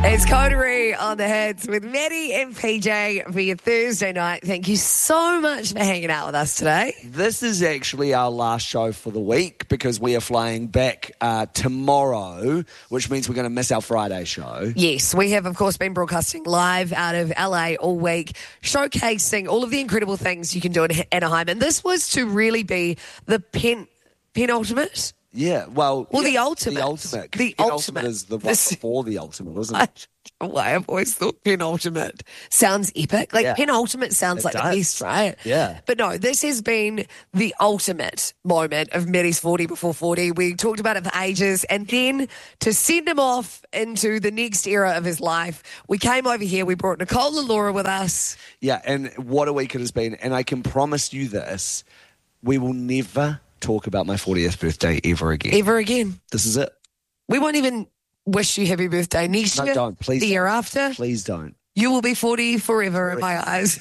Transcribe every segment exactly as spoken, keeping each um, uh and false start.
It's Coterie on the Hits with Maddie and P J for your Thursday night. Thank you so much for hanging out with us today. This is actually our last show for the week because we are flying back uh, tomorrow, which means we're going to miss our Friday show. Yes, we have, of course, been broadcasting live out of L A all week, showcasing all of the incredible things you can do in Anaheim. And this was to really be the pen, penultimate. Yeah, well... Well, yeah, the ultimate. The ultimate. The penultimate ultimate. is the one This- before the ultimate, isn't it? I, why I've always thought penultimate sounds epic. Like Yeah. penultimate sounds It like does. the best, right? Yeah. But no, this has been the ultimate moment of Maddie's forty before forty. We talked about it for ages. And then to send him off into the next era of his life, we came over here. We brought Nicole and Laura with us. Yeah, and what a week it has been. And I can promise you this, we will never talk about my fortieth birthday ever again. Ever again. This is it. We won't even wish you happy birthday next No, year. don't. Please The don't. year after. Please don't. You will be forty forever in my eyes.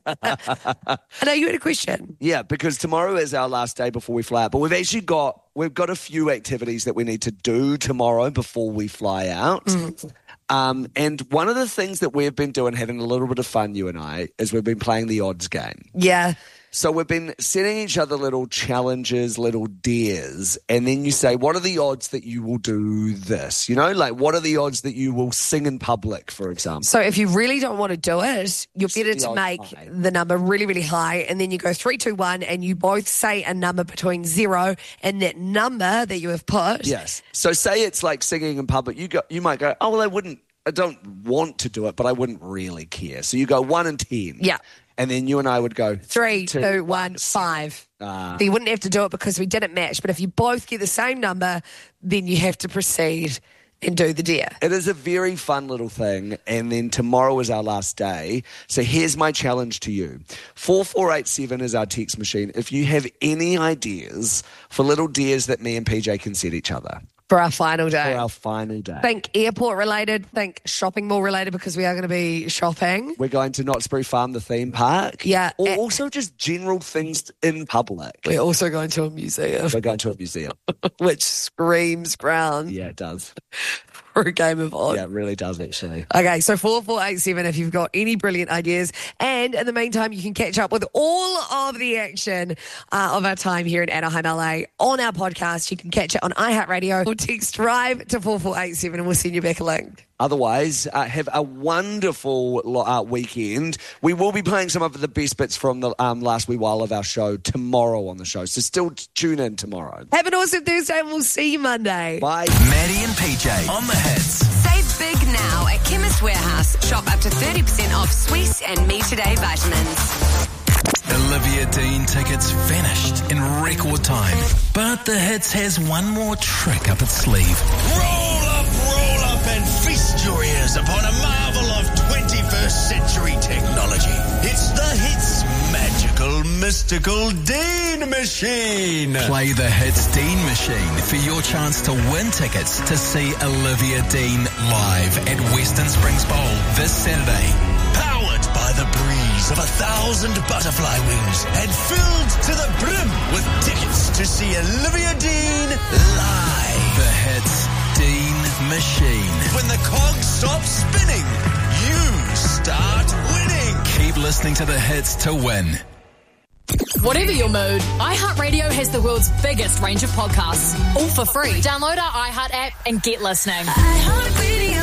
I know you had a question. Yeah, because tomorrow is our last day before we fly out. But we've actually got we've got a few activities that we need to do tomorrow before we fly out. Mm. Um, and one of the things that we've been doing, having a little bit of fun, you and I, is we've been playing the odds game. Yeah. So we've been setting each other little challenges, little dares, and then you say, what are the odds that you will do this? You know, like what are the odds that you will sing in public, for example? So if you really don't want to do it, you're better the to odds make high. the number really, really high, and then you go three, two, one, and you both say a number between zero and that number that you have put. Yes. So say it's like singing in public. You go, you might go, oh, well, I wouldn't, I don't want to do it, but I wouldn't really care. So you go one and ten. Yeah. And then you and I would go Three, two, two, one, five. Ah. So you wouldn't have to do it because we didn't match. But if you both get the same number, then you have to proceed and do the dare. It is a very fun little thing, and then tomorrow is our last day. So here's my challenge to you. four four eight seven is our text machine. If you have any ideas for little dares that me and P J can set each other For our final for day. our final day. Think airport related, think shopping mall related because we are going to be shopping. We're going to Knott's Berry Farm, the theme park. Yeah. Or and also just general things in public. we're also going to a museum, We're going to a museum. which screams ground Yeah, it does. for a game of odds. Yeah, it really does, actually. Okay, so four four eight seven if you've got any brilliant ideas. And in the meantime, you can catch up with all of the action uh, of our time here in Anaheim, L A on our podcast. You can catch it on iHeartRadio or text drive to four four eight seven and we'll send you back a link. Otherwise, uh, have a wonderful lo- uh, weekend. We will be playing some of the best bits from the um, last wee while of our show tomorrow on the show. So still t- tune in tomorrow. Have an awesome Thursday and we'll see you Monday. Bye. Maddie and P J on the Hits. Save big now at Chemist Warehouse. Shop up to thirty percent off Swiss and Me Today vitamins. Olivia Dean tickets vanished in record time. But the Hits has one more trick up its sleeve. Roll up, roll up and feast your ears upon a marvel of twenty-first century technology. It's the Hits magical, mystical Dean Machine. Play the Hits Dean Machine for your chance to win tickets to see Olivia Dean live at Western Springs Bowl this Saturday. Powered by the breeze of a thousand butterfly wings and filled to the brim with tickets to see Olivia Dean live. The Hits Dean Machine. When the cogs stop spinning, you start winning. Keep listening to the Hits to win. Whatever your mood, iHeartRadio has the world's biggest range of podcasts, all for free. Download our iHeart app and get listening. iHeartRadio.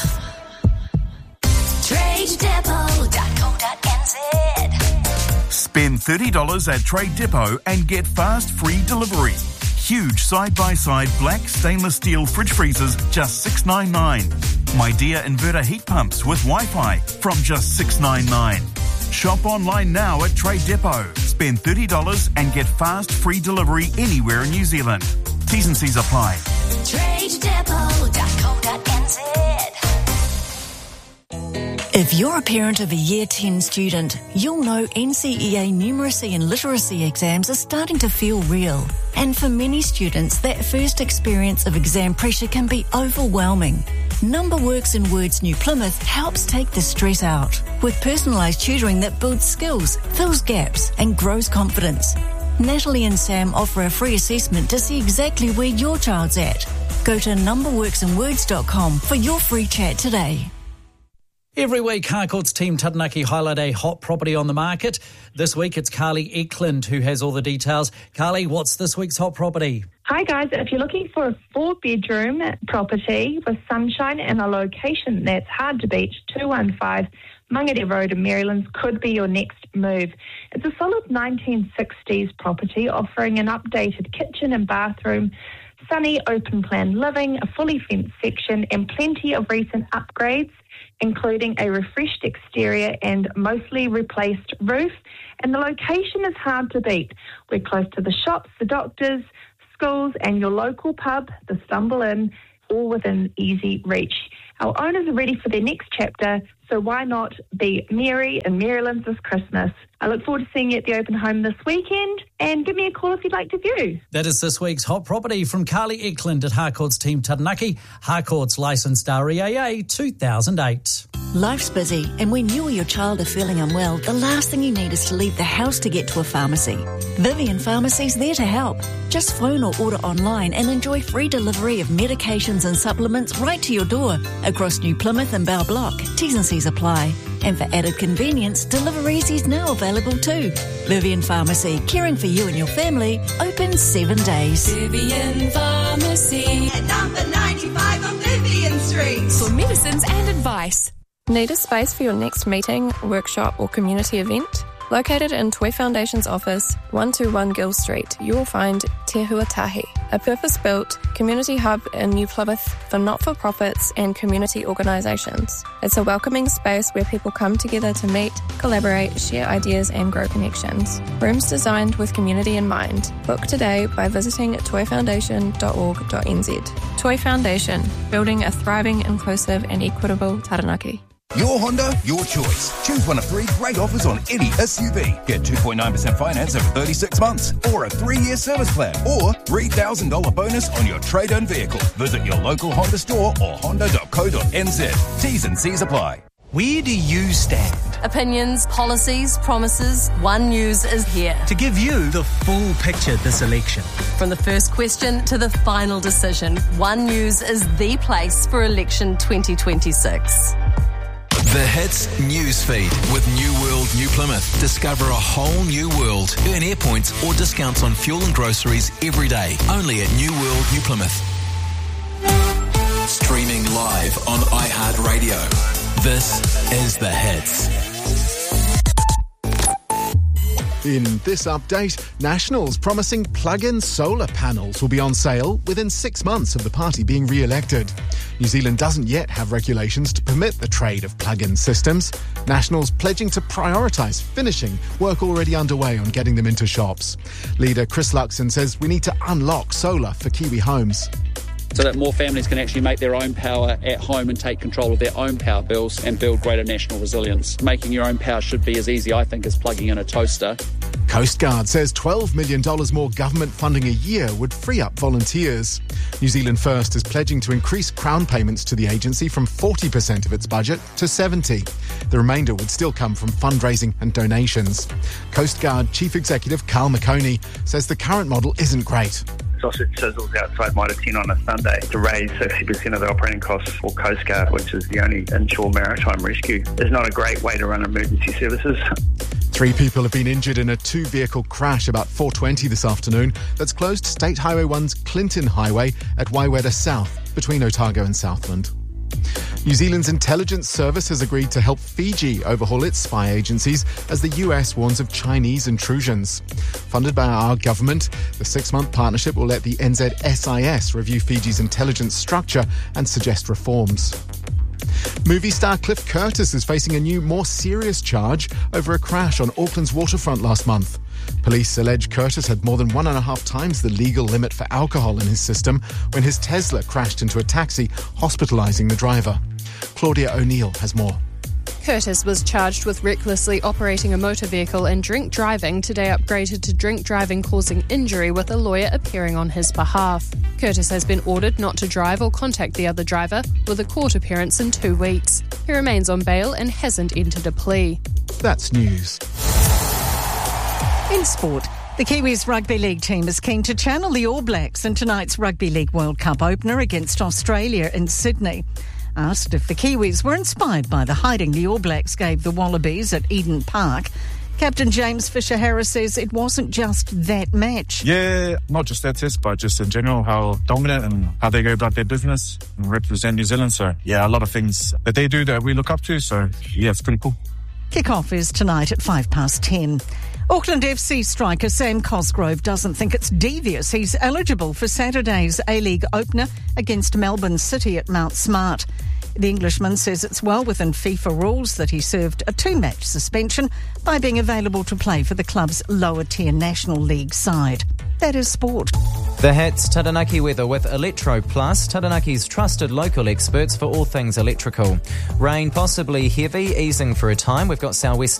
trade depot dot co dot n z. Spend thirty dollars at Trade Depot and get fast free delivery. Huge side-by-side black stainless steel fridge freezers, just six dollars ninety-nine. My Dear inverter heat pumps with Wi-Fi from just six dollars ninety-nine. Shop online now at Trade Depot. Spend thirty dollars and get fast free delivery anywhere in New Zealand. T's and C's apply. trade depot dot co dot n z. If you're a parent of a Year ten student, you'll know N C E A numeracy and literacy exams are starting to feel real. And for many students, that first experience of exam pressure can be overwhelming. NumberWorks in Words New Plymouth helps take the stress out with personalised tutoring that builds skills, fills gaps and grows confidence. Natalie and Sam offer a free assessment to see exactly where your child's at. Go to number works and words dot com for your free chat today. Every week, Harcourt's Team Taranaki highlight a hot property on the market. This week, it's Carly Eklund who has all the details. Carly, what's this week's hot property? Hi guys, if you're looking for a four-bedroom property with sunshine and a location that's hard to beat, two one five Mangere Road in Marylands could be your next move. It's a solid nineteen sixties property offering an updated kitchen and bathroom, sunny open-plan living, a fully fenced section and plenty of recent upgrades, including a refreshed exterior and mostly replaced roof. And the location is hard to beat. We're close to the shops, the doctors, schools and your local pub, the Stumble Inn, all within easy reach. Our owners are ready for their next chapter, so why not be merry in Marylands this Christmas? I look forward to seeing you at the open home this weekend, and give me a call if you'd like to view. That is this week's hot property from Carly Eklund at Harcourt's Team Taranaki. Harcourt's licensed R E A A two thousand eight. Life's busy, and when you or your child are feeling unwell, the last thing you need is to leave the house to get to a pharmacy. Vivian Pharmacy's there to help. Just phone or order online and enjoy free delivery of medications and supplements right to your door across New Plymouth and Bell Block. T's and C's apply. And for added convenience, deliveries is now available too. Vivian Pharmacy, caring for you and your family, open seven days. Vivian Pharmacy at number ninety-five on Vivian Street. for medicines and advice. Need a space for your next meeting, workshop or community event? Located in Toi Foundation's office, one two one Gill Street, you will find Te Huatahi, a purpose-built community hub in New Plymouth for not-for-profits and community organisations. It's a welcoming space where people come together to meet, collaborate, share ideas and grow connections. Rooms designed with community in mind. Book today by visiting toi foundation dot org dot n z. Toi Foundation, building a thriving, inclusive and equitable Taranaki. Your Honda, your choice. Choose one of three great offers on any S U V. Get two point nine percent finance over thirty-six months, or a three-year service plan, or three thousand dollars bonus on your trade-in vehicle. Visit your local Honda store or honda dot co dot n z. T's and C's apply. Where do you stand? Opinions, policies, promises, One News is here to give you the full picture this election. From the first question to the final decision, One News is the place for election twenty twenty-six. The Hits Newsfeed with New World New Plymouth. Discover a whole new world. Earn air points or discounts on fuel and groceries every day. Only at New World New Plymouth. Streaming live on iHeartRadio. This is The Hits. In this update, Nationals promising plug-in solar panels will be on sale within six months of the party being re-elected. New Zealand doesn't yet have regulations to permit the trade of plug-in systems. Nationals pledging to prioritise finishing work already underway on getting them into shops. Leader Chris Luxon says we need to unlock solar for Kiwi homes, so that more families can actually make their own power at home and take control of their own power bills and build greater national resilience. Making your own power should be as easy, I think, as plugging in a toaster. Coast Guard says twelve million dollars more government funding a year would free up volunteers. New Zealand First is pledging to increase Crown payments to the agency from forty percent of its budget to seventy percent. The remainder would still come from fundraising and donations. Coast Guard Chief Executive Carl McConey says the current model isn't great. Sausage sizzles outside Mitre ten on a Sunday to raise sixty percent of the operating costs for Coast Guard, which is the only inshore maritime rescue, is not a great way to run emergency services. Three people have been injured in a two-vehicle crash about four twenty this afternoon that's closed State Highway one's Clinton Highway at Waiweta South, between Otago and Southland. New Zealand's intelligence service has agreed to help Fiji overhaul its spy agencies as the U S warns of Chinese intrusions. Funded by our government, the six-month partnership will let the N Z S I S review Fiji's intelligence structure and suggest reforms. Movie star Cliff Curtis is facing a new, more serious charge over a crash on Auckland's waterfront last month. Police allege Curtis had more than one and a half times the legal limit for alcohol in his system when his Tesla crashed into a taxi, hospitalising the driver. Claudia O'Neill has more. Curtis was charged with recklessly operating a motor vehicle and drink driving, today upgraded to drink driving causing injury with a lawyer appearing on his behalf. Curtis has been ordered not to drive or contact the other driver, with a court appearance in two weeks. He remains on bail and hasn't entered a plea. That's news. In sport, The Kiwis Rugby League team is keen to channel the All Blacks in tonight's Rugby League World Cup opener against Australia in Sydney. Asked if the Kiwis were inspired by the hiding the All Blacks gave the Wallabies at Eden Park, Captain James Fisher-Harris says it wasn't just that match. Yeah, not just that test, but just in general, how dominant and how they go about their business and represent New Zealand. So, yeah, a lot of things that they do that we look up to. So, yeah, it's pretty cool. Kick-off is tonight at five past ten. Auckland F C striker Sam Cosgrove doesn't think it's devious. He's eligible for Saturday's A-League opener against Melbourne City at Mount Smart. The Englishman says it's well within FIFA rules that he served a two-match suspension by being available to play for the club's lower-tier National League side. That is sport. The Hits Taranaki weather with Electro Plus, Taranaki's trusted local experts for all things electrical. Rain possibly heavy, easing for a time. We've got southwest